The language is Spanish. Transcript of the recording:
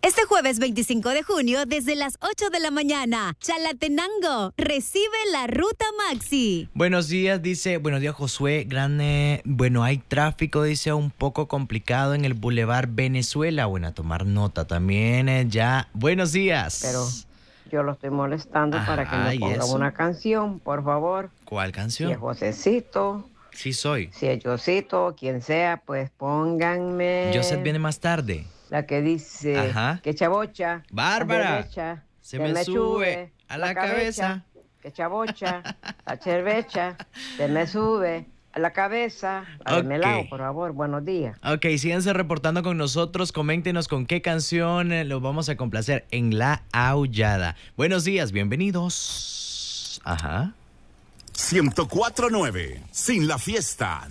Este jueves 25 de junio, desde las 8 de la mañana, Chalatenango recibe la Ruta Maxi. Buenos días, dice, buenos días Josué, bueno, hay tráfico, dice, un poco complicado en el Boulevard Venezuela. Bueno, a tomar nota también, ya. Buenos días. Pero yo lo estoy molestando para que me ponga una canción, por favor. ¿Cuál canción? Si es Josecito. Sí soy. Si es Josito, quien sea, pues pónganme. Joseph viene más tarde. La que dice, que chabocha. Bárbara, derecha, se me sube a la cabeza. Que chabocha, la cervecha, se me sube a la cabeza. Melao, por favor, buenos días. Ok, síganse reportando con nosotros, coméntenos con qué canción los vamos a complacer en La Aullada. Buenos días, bienvenidos. 104.9, sin la fiesta